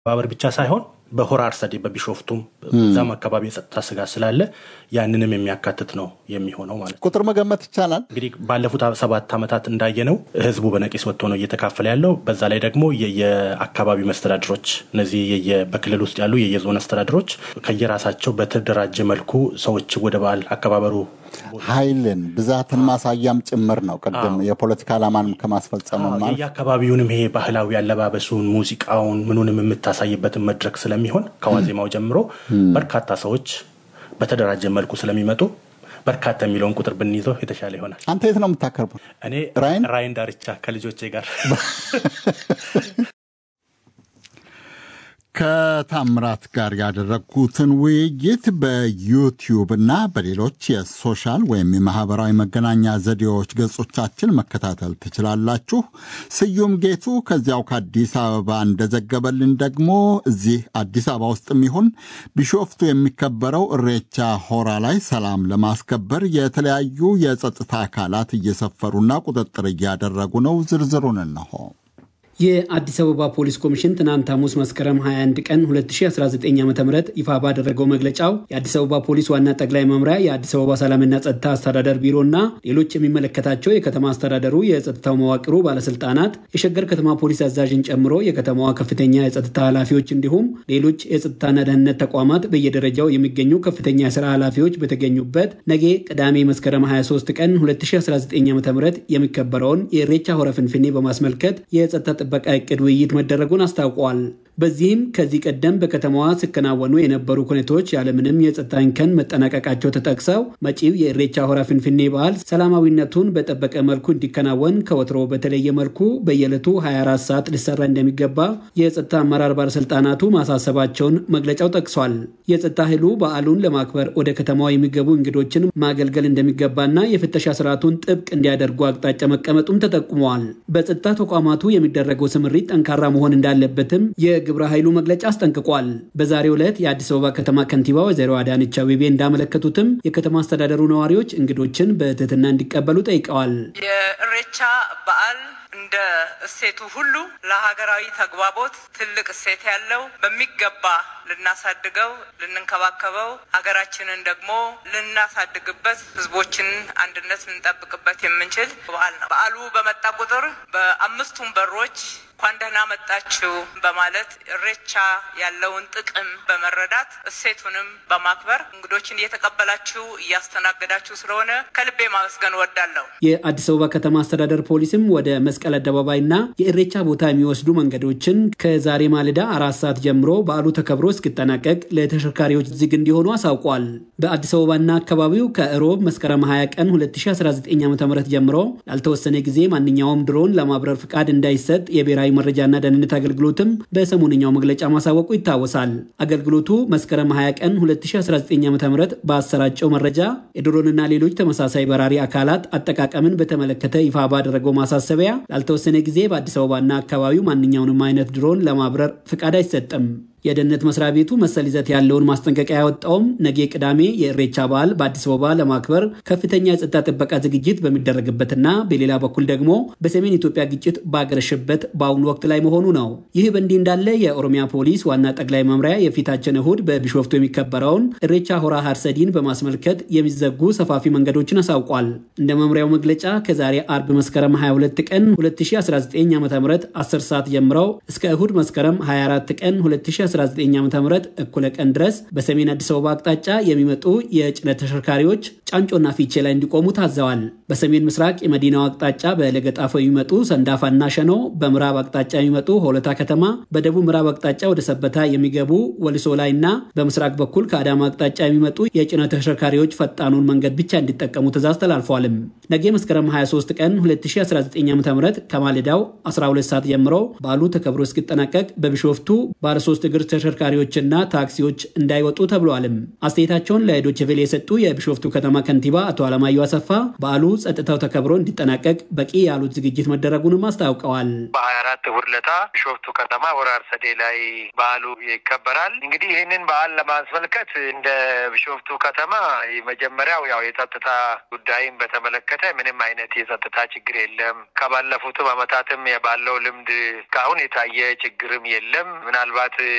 ባበር ብቻ ሳይሆን በሆራ አርሰዲ በቢሾፍቱም ዛም አካባቢ የጸጥታ ስጋት ስላለ ያንንም የሚያካትት ነው የሚሆነው ማለት ነው። ቁጥር መገመት ይቻላል። እንግዲህ ባለፉት 7 ዓመታት እንዳየነው ህዝቡ በነቂስ ወጥቶ ነው እየተካፈለ ያለው። በዛ ላይ ደግሞ የአካባቢ መስተዳድሮች እነዚህ በክልል ውስጥ ያሉ የዞን አስተዳድሮች ከየራሳቸው በተደራጀ መልኩ ሰዎች ወደ በዓል አከባበሩ ኃይልን ብዛትን ማሳያም ጭምር ነው። ቀደም የፖለቲካ ዓላማንም ከማስፈጸም ማለት የአካባቢውንም ይሄ ባህላዊ አለባበሱን ሙዚቃውን ምኑንም የምታሳይበትን መድረክ ስለሚሆን ከዋዜማው ጀምሮ በርካታ ሰዎች በተደራጀ መልኩ ስለሚመጡ በርካታ የሚለውን ቁጥር ብንይዘው የተሻለ ይሆናል። አንተ የት ነው የምታከርበው? እኔ ራይን ዳርቻ ከልጆቼ ጋር ከታምራት ጋር ያደረኩትን ውይይት በዩቲዩብ እና በሌሎች የሶሻል ወይም የማህበራዊ መገናኛ ዘዴዎች ገጾቻችን መከታተል ትችላላችሁ። ስዩም ጌቱ ከዚያው ከአዲስ አበባ እንደዘገበልን ደግሞ እዚህ አዲስ አበባ ውስጥም ይሁን ቢሾፍቱ የሚከበረው ኢሬቻ ሆራ ላይ ሰላም ለማስከበር የተለያዩ የጸጥታ አካላት እየሰፈሩና ቁጥጥር እያደረጉ ነው። ዝርዝሩን እነሆ። የአዲስ አበባ ፖሊስ ኮሚሽን ትናንት ሐሙስ መስከረም 21 ቀን 2019 ዓ.ም ይፋ ባደረገው መግለጫው የአዲስ አበባ ፖሊስ ዋና ጠቅላይ መምሪያ የአዲስ አበባ ሰላምና ጸጥታ አስተዳደር ቢሮና ሌሎች የሚመለከታቸው የከተማ አስተዳደሩ የጸጥታው መዋቅሩ ባለስልጣናት የሸገር ከተማ ፖሊስ አዛዥን ጨምሮ የከተማዋ ከፍተኛ የጸጥታ ኃላፊዎች እንዲሁም ሌሎች የጸጥታና ደህንነት ተቋማት በየደረጃው የሚገኙ ከፍተኛ የሥራ ኃላፊዎች በተገኙበት ነገ ቅዳሜ መስከረም 23 ቀን 2019 ዓ.ም የሚከበረውን የኢሬቻ ሆራ ፍንፍኔ በማስመልከት የጸጥታ ጥበቃ እቅድ ውይይት መደረጉን አስታውቋል። በዚህም ከዚህ ቀደም በከተማዋ ሲከናወኑ የነበሩ ሁኔታዎች ያለምንም የጸጥታ እንከን መጠናቀቃቸው ተጠቅሰው መጪው የኢሬቻ ሆራ ፍንፍኔ በዓል ሰላማዊነቱን በጠበቀ መልኩ እንዲከናወን ከወትሮ በተለየ መልኩ በየዕለቱ 24 ሰዓት ሊሰራ እንደሚገባ የጸጥታ አመራር ባለስልጣናቱ ማሳሰባቸውን መግለጫው ጠቅሷል። የጸጥታ ኃይሉ በዓሉን ለማክበር ወደ ከተማዋ የሚገቡ እንግዶችን ማገልገል እንደሚገባና የፍተሻ ስርዓቱን ጥብቅ እንዲያደርጉ አቅጣጫ መቀመጡም ተጠቁመዋል። በጸጥታ ተቋማቱ የሚደረገው ስምሪት ጠንካራ መሆን እንዳለበትም የግብረ ኃይሉ መግለጫ አስጠንቅቋል። በዛሬው ዕለት የአዲስ አበባ ከተማ ከንቲባ ወይዘሮ አዳነች አቤቤ እንዳመለከቱትም የከተማ አስተዳደሩ ነዋሪዎች እንግዶችን በትህትና እንዲቀበሉ ጠይቀዋል። የኢሬቻ በዓል እንደ እሴቱ ሁሉ ለሀገራዊ ተግባቦት ትልቅ እሴት ያለው በሚገባ ልናሳድገው ልንንከባከበው ሀገራችንን ደግሞ ልናሳድግበት ህዝቦችን አንድነት ልንጠብቅበት የምንችል በዓል ነው። በዓሉ በመጣ ቁጥር በአምስቱም በሮች እንኳን ደህና መጣችሁ በማለት ኢሬቻ ያለውን ጥቅም በመረዳት እሴቱንም በማክበር እንግዶችን እየተቀበላችሁ እያስተናገዳችሁ ስለሆነ ከልቤ ማመስገን እወዳለሁ። የአዲስ አበባ ከተማ አስተዳደር ፖሊስም ወደ መስቀል አደባባይና የኢሬቻ ቦታ የሚወስዱ መንገዶችን ከዛሬ ማለዳ 4 ሰዓት ጀምሮ በዓሉ ተከብሮ እስኪጠናቀቅ ለተሽከርካሪዎች ዝግ እንዲሆኑ አሳውቋል። በአዲስ አበባና አካባቢው ከእሮብ መስከረም 20 ቀን 2019 ዓ.ም ጀምሮ ላልተወሰነ ጊዜ ማንኛውም ድሮን ለማብረር ፍቃድ እንዳይሰጥ የብሔራዊ መረጃና ደህንነት አገልግሎትም በሰሞንኛው መግለጫ ማሳወቁ ይታወሳል። አገልግሎቱ መስከረም 20 ቀን 2019 ዓ.ም ባሰራጨው መረጃ የድሮንና ሌሎች ተመሳሳይ በራሪ አካላት አጠቃቀምን በተመለከተ ይፋ ባደረገው ማሳሰቢያ ላልተወሰነ ጊዜ በአዲስ አበባና አካባቢው ማንኛውንም አይነት ድሮን ለማብረር ፍቃድ አይሰጥም። የደህንነት መስሪያ ቤቱ መሰል ይዘት ያለውን ማስጠንቀቂያ ያወጣውም ነገ ቅዳሜ የኢሬቻ በዓል በአዲስ አበባ ለማክበር ከፍተኛ የጸጥታ ጥበቃ ዝግጅት በሚደረግበትና በሌላ በኩል ደግሞ በሰሜን ኢትዮጵያ ግጭት ባገረሸበት በአሁኑ ወቅት ላይ መሆኑ ነው። ይህ በእንዲህ እንዳለ የኦሮሚያ ፖሊስ ዋና ጠቅላይ መምሪያ የፊታችን እሁድ በቢሾፍቱ የሚከበረውን ኢሬቻ ሆራ ሃርሰዲን በማስመልከት የሚዘጉ ሰፋፊ መንገዶችን አሳውቋል። እንደ መምሪያው መግለጫ ከዛሬ አርብ መስከረም 22 ቀን 2019 ዓ.ም 10 ሰዓት ጀምረው እስከ እሁድ መስከረም 24 ቀን 2019 ዓ.ም እኩለ ቀን ድረስ በሰሜን አዲስ አበባ አቅጣጫ የሚመጡ የጭነት ተሽከርካሪዎች ጫንጮና ፊቼ ላይ እንዲቆሙ ታዘዋል። በሰሜን ምስራቅ የመዲናው አቅጣጫ በለገጣፎ የሚመጡ ሰንዳፋና ሸኖ፣ በምዕራብ አቅጣጫ የሚመጡ ሆለታ ከተማ፣ በደቡብ ምዕራብ አቅጣጫ ወደ ሰበታ የሚገቡ ወልሶ ላይና በምስራቅ በኩል ከአዳማ አቅጣጫ የሚመጡ የጭነት ተሽከርካሪዎች ፈጣኑን መንገድ ብቻ እንዲጠቀሙ ትዕዛዝ ተላልፏልም። ነገ መስከረም 23 ቀን 2019 ዓ.ም ከማለዳው 12 ሰዓት ጀምሮ በዓሉ ተከብሮ እስኪጠናቀቅ በቢሾፍቱ ባለ 3 እግር የችግር ተሽከርካሪዎችና ታክሲዎች እንዳይወጡ ተብሏልም። አስተያየታቸውን ለዶይቼ ቬለ የሰጡ የቢሾፍቱ ከተማ ከንቲባ አቶ አለማየሁ አሰፋ በዓሉ ጸጥታው ተከብሮ እንዲጠናቀቅ በቂ ያሉት ዝግጅት መደረጉንም አስታውቀዋል። በ24 ሁርለታ ቢሾፍቱ ከተማ ወራር ሰዴ ላይ በዓሉ ይከበራል። እንግዲህ ይህንን በዓል ለማስመልከት እንደ ቢሾፍቱ ከተማ የመጀመሪያው ያው የጸጥታ ጉዳይን በተመለከተ ምንም አይነት የጸጥታ ችግር የለም። ከባለፉት ዓመታትም ባለው ልምድ ካሁን የታየ ችግርም የለም። ምናልባት